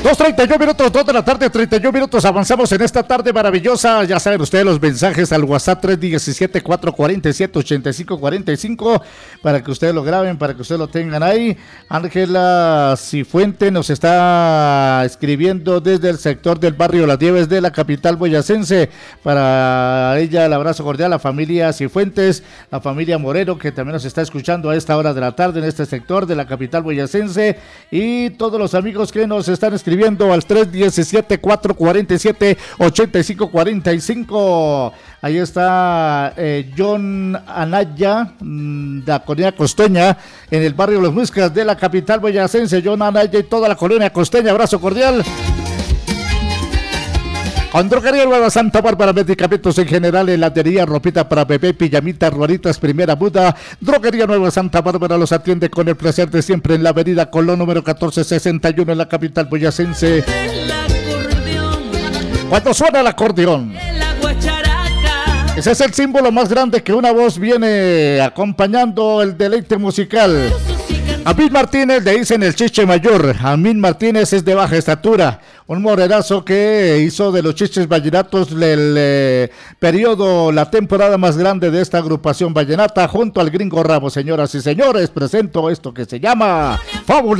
2:31 minutos, 2 de la tarde, 31 minutos. Avanzamos en esta tarde maravillosa. Ya saben ustedes los mensajes al WhatsApp 317-447-8545 para que ustedes lo graben, para que ustedes lo tengan ahí. Ángela Cifuente nos está escribiendo desde el sector del barrio Las Nieves de la capital boyacense. Para ella el abrazo cordial, la familia Cifuentes, la familia Moreno, que también nos está escuchando a esta hora de la tarde en este sector de la capital boyacense, y todos los amigos que nos están escribiendo al 317-447-8545. Ahí está John Anaya, la colonia costeña, en el barrio Los Muiscas de la capital boyacense. John Anaya y toda la colonia costeña, abrazo cordial. Con Droguería Nueva Santa Bárbara, medicamentos en general, heladería, ropita para bebé, pijamitas, ruanitas, primera muda. Droguería Nueva Santa Bárbara los atiende con el placer de siempre en la avenida Colón número 1461 en la capital boyacense. Cuando suena el acordeón, ese es el símbolo más grande que una voz viene acompañando el deleite musical. Amín Martínez le dicen el chiche mayor. Amín Martínez es de baja estatura, un morenazo que hizo de los chiches vallenatos el periodo, la temporada más grande de esta agrupación vallenata junto al Gringo Ramos. Señoras y señores, presento esto que se llama Fábula.